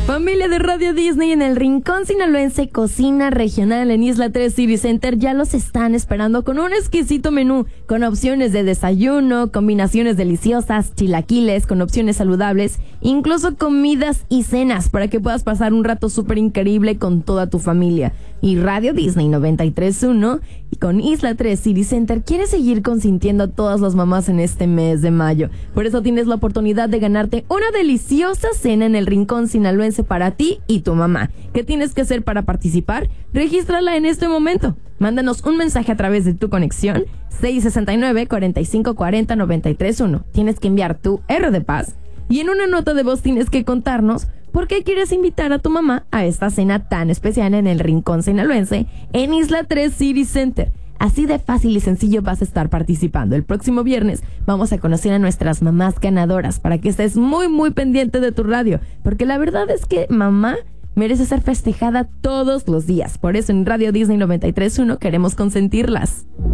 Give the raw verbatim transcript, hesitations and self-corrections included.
Familia de Radio Disney, en el Rincón Sinaloense Cocina Regional en Isla tres City Center ya los están esperando con un exquisito menú, con opciones de desayuno, combinaciones deliciosas, chilaquiles, con opciones saludables, incluso comidas y cenas para que puedas pasar un rato súper increíble con toda tu familia. Y Radio Disney noventa y tres punto uno y con Isla tres City Center quiere seguir consintiendo a todas las mamás en este mes de mayo. Por eso tienes la oportunidad de ganarte una deliciosa cena en el Rincón Sinaloense para ti y tu mamá. ¿Qué tienes que hacer para participar? Regístrala en este momento. Mándanos un mensaje a través de tu conexión seis seis nueve, cuatro cinco cuatro cero, nueve tres uno. Tienes que enviar tu R de paz y en una nota de voz tienes que contarnos por qué quieres invitar a tu mamá a esta cena tan especial en el Rincón Sinaloense en Isla tres City Center. Así de fácil y sencillo vas a estar participando. El próximo viernes vamos a conocer a nuestras mamás ganadoras para que estés muy muy pendiente de tu radio, porque la verdad es que mamá merece ser festejada todos los días. Por eso en Radio Disney noventa y tres punto uno queremos consentirlas.